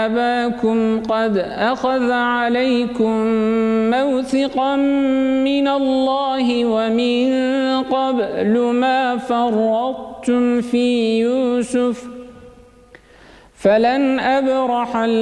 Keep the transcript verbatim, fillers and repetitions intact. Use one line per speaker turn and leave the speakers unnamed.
أباكم قد أخذ عليكم موثقا من الله ومن قبل ما فرطتم في يوسف فلن أبرح